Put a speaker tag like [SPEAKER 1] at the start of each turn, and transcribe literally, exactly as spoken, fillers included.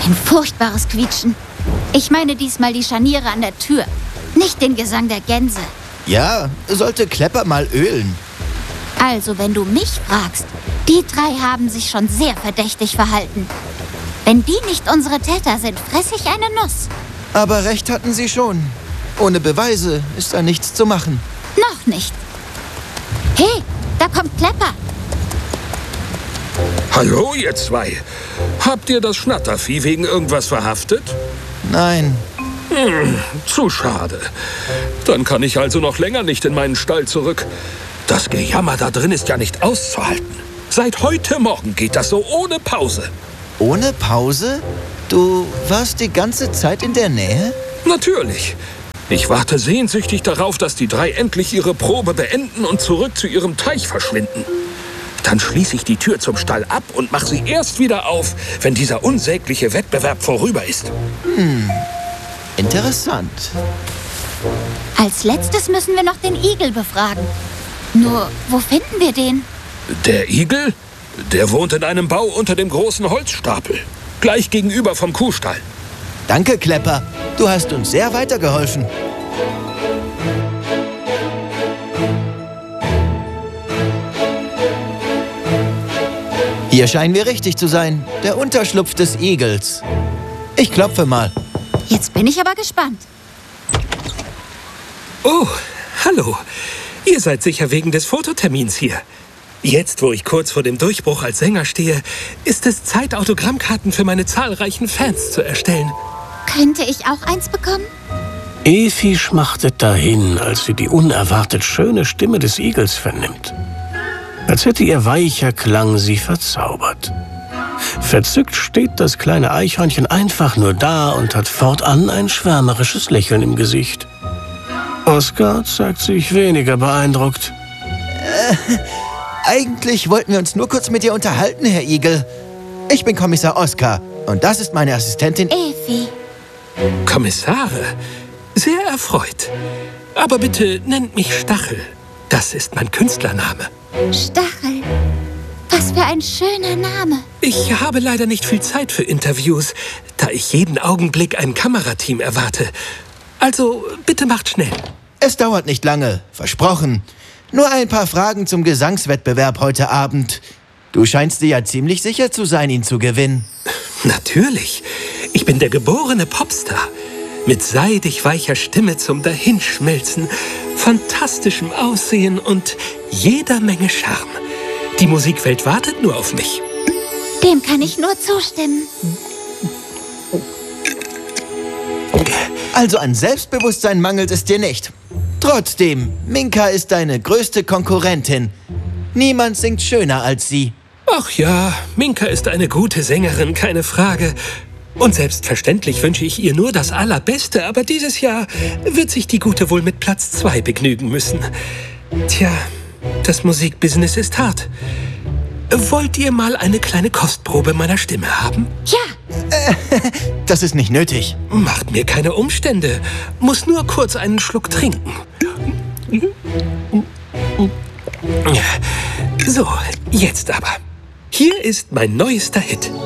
[SPEAKER 1] Ein furchtbares Quietschen. Ich meine diesmal die Scharniere an der Tür, nicht den Gesang der Gänse.
[SPEAKER 2] Ja, sollte Klepper mal ölen.
[SPEAKER 1] Also, wenn du mich fragst, die drei haben sich schon sehr verdächtig verhalten. Wenn die nicht unsere Täter sind, fresse ich eine Nuss.
[SPEAKER 2] Aber recht hatten sie schon. Ohne Beweise ist da nichts zu machen.
[SPEAKER 1] Noch nicht. Hey, da kommt Klepper.
[SPEAKER 3] Hallo, ihr zwei. Habt ihr das Schnattervieh wegen irgendwas verhaftet?
[SPEAKER 2] Nein.
[SPEAKER 3] Hm, zu schade. Dann kann ich also noch länger nicht in meinen Stall zurück. Das Gejammer da drin ist ja nicht auszuhalten. Seit heute Morgen geht das so ohne Pause.
[SPEAKER 2] Ohne Pause? Du warst die ganze Zeit in der Nähe?
[SPEAKER 3] Natürlich. Ich warte sehnsüchtig darauf, dass die drei endlich ihre Probe beenden und zurück zu ihrem Teich verschwinden. Dann schließe ich die Tür zum Stall ab und mache sie erst wieder auf, wenn dieser unsägliche Wettbewerb vorüber ist.
[SPEAKER 2] Hm, interessant.
[SPEAKER 1] Als letztes müssen wir noch den Igel befragen. Nur, wo finden wir den?
[SPEAKER 3] Der Igel? Der wohnt in einem Bau unter dem großen Holzstapel. Gleich gegenüber vom Kuhstall.
[SPEAKER 2] Danke, Klepper. Du hast uns sehr weitergeholfen. Hier scheinen wir richtig zu sein. Der Unterschlupf des Igels. Ich klopfe mal.
[SPEAKER 1] Jetzt bin ich aber gespannt.
[SPEAKER 4] Oh, hallo. Ihr seid sicher wegen des Fototermins hier. Jetzt, wo ich kurz vor dem Durchbruch als Sänger stehe, ist es Zeit, Autogrammkarten für meine zahlreichen Fans zu erstellen.
[SPEAKER 1] Könnte ich auch eins bekommen?
[SPEAKER 5] Efi schmachtet dahin, als sie die unerwartet schöne Stimme des Igels vernimmt. Als hätte ihr weicher Klang sie verzaubert. Verzückt steht das kleine Eichhörnchen einfach nur da und hat fortan ein schwärmerisches Lächeln im Gesicht. Oskar zeigt sich weniger beeindruckt.
[SPEAKER 2] Äh, eigentlich wollten wir uns nur kurz mit dir unterhalten, Herr Igel. Ich bin Kommissar Oskar und das ist meine Assistentin
[SPEAKER 1] Efi.
[SPEAKER 4] Kommissare? Sehr erfreut. Aber bitte nennt mich Stachel. Das ist mein Künstlername.
[SPEAKER 1] Stachel. Was für ein schöner Name.
[SPEAKER 4] Ich habe leider nicht viel Zeit für Interviews, da ich jeden Augenblick ein Kamerateam erwarte. Also, bitte macht schnell.
[SPEAKER 2] Es dauert nicht lange, versprochen. Nur ein paar Fragen zum Gesangswettbewerb heute Abend. Du scheinst dir ja ziemlich sicher zu sein, ihn zu gewinnen.
[SPEAKER 4] Natürlich. Ich bin der geborene Popstar. Mit seidig weicher Stimme zum Dahinschmelzen, fantastischem Aussehen und jeder Menge Charme. Die Musikwelt wartet nur auf mich.
[SPEAKER 1] Dem kann ich nur zustimmen.
[SPEAKER 2] Also an Selbstbewusstsein mangelt es dir nicht. Trotzdem, Minka ist deine größte Konkurrentin. Niemand singt schöner als sie.
[SPEAKER 4] Ach ja, Minka ist eine gute Sängerin, keine Frage. Und selbstverständlich wünsche ich ihr nur das Allerbeste, aber dieses Jahr wird sich die Gute wohl mit Platz zwei begnügen müssen. Tja, das Musikbusiness ist hart. Wollt ihr mal eine kleine Kostprobe meiner Stimme haben?
[SPEAKER 1] Ja.
[SPEAKER 2] Äh, das ist nicht nötig.
[SPEAKER 4] Macht mir keine Umstände. Muss nur kurz einen Schluck trinken. So, jetzt aber. Hier ist mein neuester Hit.